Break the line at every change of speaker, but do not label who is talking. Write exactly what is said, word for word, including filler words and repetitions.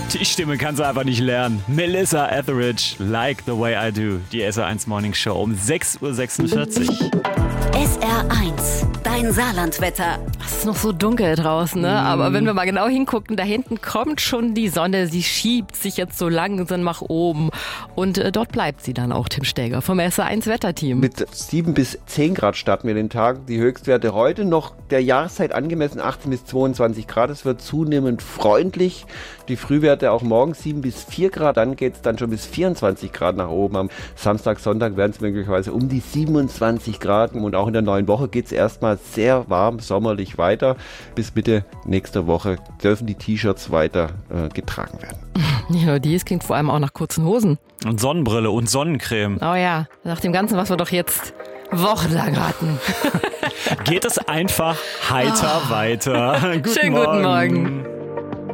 Die Stimme kannst du einfach nicht lernen. Melissa Etheridge, Like the Way I Do. Die S R eins Morning Show um sechs Uhr sechsundvierzig.
S R eins, dein Saarlandwetter.
Es ist noch so dunkel draußen, ne? Mm. Aber wenn wir mal genau hingucken, da hinten kommt schon die Sonne. Sie schiebt sich jetzt so langsam nach oben. Und äh, dort bleibt sie dann auch, Tim Stäger vom S R eins Wetterteam.
Mit sieben bis zehn Grad starten wir den Tag. Die Höchstwerte heute noch der Jahreszeit angemessen achtzehn bis zweiundzwanzig Grad. Es wird zunehmend freundlich. Die Frühwerte auch morgen sieben bis vier Grad. Dann geht es dann schon bis vierundzwanzig Grad nach oben. Am Samstag, Sonntag werden es möglicherweise um die siebenundzwanzig Grad. Und auch in der neuen Woche geht es erstmal sehr warm, sommerlich weiter. Bis Mitte nächster Woche dürfen die T-Shirts weiter äh, getragen werden.
Ja, dies klingt vor allem auch nach kurzen Hosen.
Und Sonnenbrille und Sonnencreme.
Oh ja, nach dem Ganzen, was wir doch jetzt wochenlang hatten.
Geht es einfach heiter oh. weiter.
Guten Schönen
Morgen.
guten Morgen.